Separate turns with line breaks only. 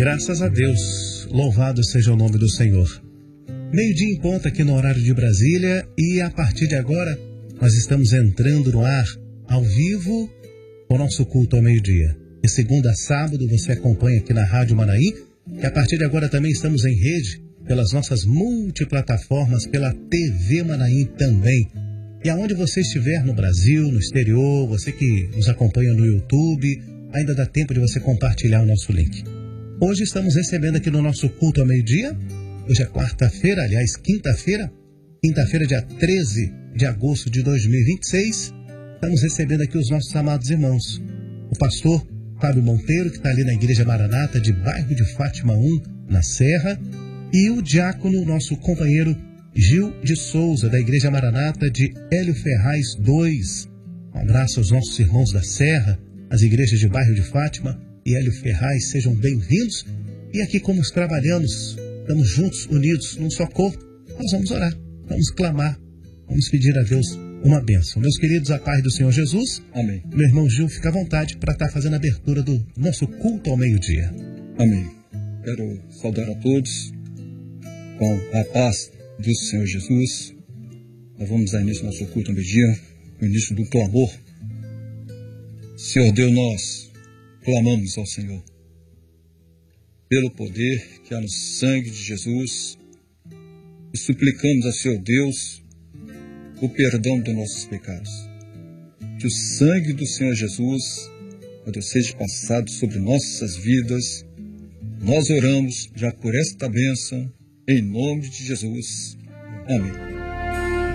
Graças a Deus, louvado seja o nome do Senhor. Meio-dia em ponto aqui no horário de Brasília e a partir de agora nós estamos entrando no ar, ao vivo, o nosso culto ao meio-dia. De segunda a sábado você acompanha aqui na Rádio Manaí e a partir de agora também estamos em rede pelas nossas multiplataformas, pela TV Manaí também. E aonde você estiver no Brasil, no exterior, você que nos acompanha no YouTube, ainda dá tempo de você compartilhar o nosso link. Hoje estamos recebendo aqui no nosso culto ao meio-dia, hoje é quarta-feira, aliás, quinta-feira, dia 13 de agosto de 2026, estamos recebendo aqui os nossos amados irmãos. O pastor Fábio Monteiro, que está ali na Igreja Maranata de Bairro de Fátima 1, na Serra, e o diácono, nosso companheiro Gil de Souza, da Igreja Maranata de Hélio Ferraz 2. Um abraço aos nossos irmãos da Serra, as igrejas de Bairro de Fátima e Hélio Ferraz, sejam bem-vindos. E aqui, como trabalhamos, estamos juntos, unidos num só corpo, nós vamos orar, vamos clamar, vamos pedir a Deus uma bênção. Meus queridos, a paz do Senhor Jesus.
Amém.
Meu irmão Gil, fica à vontade para estar fazendo a abertura do nosso culto ao meio-dia.
Amém. Quero saudar a todos com a paz do Senhor Jesus. Nós vamos dar início ao nosso culto ao meio-dia, o início do clamor. Senhor Deus, nós clamamos ao Senhor pelo poder que há no sangue de Jesus e suplicamos a Senhor Deus o perdão dos nossos pecados. Que o sangue do Senhor Jesus, ó Deus, seja passado sobre nossas vidas. Nós oramos já por esta bênção, em nome de Jesus. Amém.